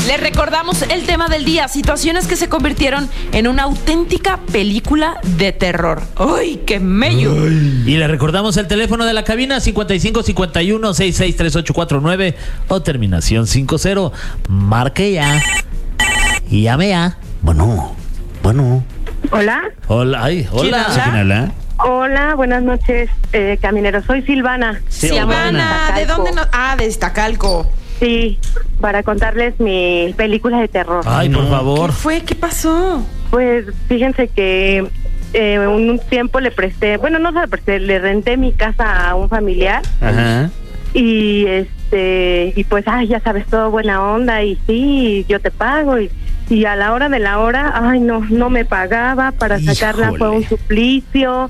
Les recordamos el tema del día, situaciones que se convirtieron en una auténtica película de terror. ¡Ay, qué mello! Y le recordamos el teléfono de la cabina 5551-663849 o terminación 50. Marque ya. Y llame ya. Bueno. Hola. Hola, ay, hola. ¿Quién habla? Hola, buenas noches, camineros. Soy Silvana. Silvana, ¿de dónde nos...? Ah, de Iztacalco. Sí, para contarles mi película de terror. Ay, por favor. ¿Qué fue? ¿Qué pasó? Pues fíjense que un tiempo le presté, bueno, no se le presté, le renté mi casa a un familiar. Ajá. Y y pues, ya sabes, todo buena onda, y sí, yo te pago, y a la hora de la hora, no me pagaba, para sacarla Híjole. fue un suplicio.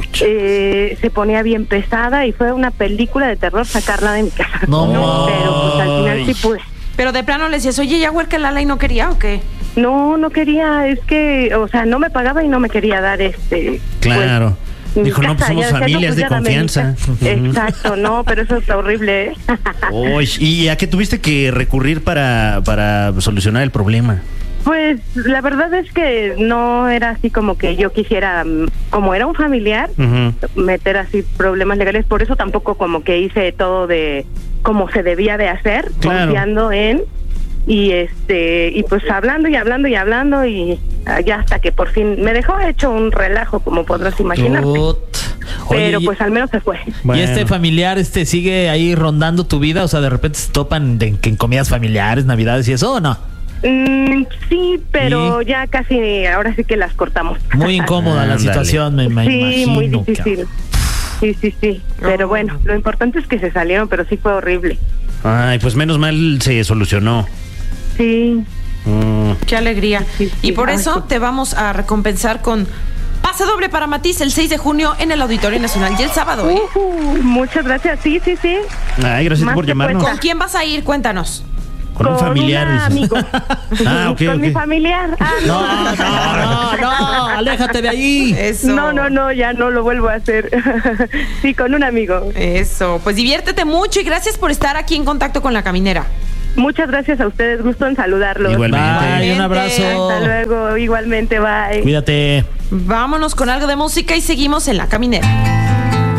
Se ponía bien pesada y fue una película de terror sacarla de mi casa. No. Pero pues al final sí pude. Pero de plano le decías, oye, ya huerca Lala y no quería, ¿o qué? No quería, es que, o sea, no me pagaba y no me quería dar Claro. mi Dijo, no, pues casa. somos Ya decía, familias de ya dame mi confianza. casa. Exacto, no, pero eso está horrible, ¿eh? Uy, ¿y a qué tuviste que recurrir para solucionar el problema? Pues la verdad es que no era así como que yo quisiera, como era un familiar, meter así problemas legales. Por eso tampoco como que hice todo de como se debía de hacer, Claro. confiando en, y pues hablando y ya hasta que por fin me dejó hecho un relajo, como podrás imaginar. Pero Oye, pues al menos se fue. ¿y este familiar sigue ahí rondando tu vida? O sea, de repente se topan en comidas familiares, navidades y eso, ¿o no? Sí, pero ya casi, ahora sí que las cortamos. Muy incómoda la Ándale. situación, me Sí, imagino. muy difícil. Sí. Pero bueno, lo importante es que se salieron, pero sí fue horrible. Ay, pues menos mal se solucionó. Sí. Qué alegría. Sí. Y por Ay, eso sí. te vamos a recompensar con pase doble para Matiz el 6 de junio en el Auditorio Nacional y el sábado, ¿eh? Muchas gracias. Sí. Ay, gracias Más por que llamarnos. ¿Con quién vas a ir? Cuéntanos. Con un familiar. un dices. amigo. Ok. Con mi familiar. No, aléjate de ahí. Eso. No, ya no lo vuelvo a hacer. Sí, con un amigo. Eso. Pues diviértete mucho y gracias por estar aquí en contacto con La Caminera. Muchas gracias a ustedes. Gusto en saludarlos. Igualmente. Bye, un abrazo. Hasta luego. Igualmente, bye. Cuídate. Vámonos con algo de música y seguimos en La Caminera.